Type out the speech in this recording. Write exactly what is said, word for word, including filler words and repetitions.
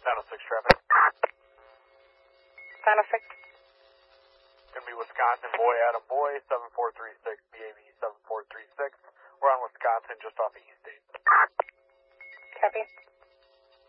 nine oh six traffic. nine oh six. Gonna be Wisconsin, boy, Adam, boy, seven four three six, B A V seven four three six. We're on Wisconsin, just off of East eight. Copy.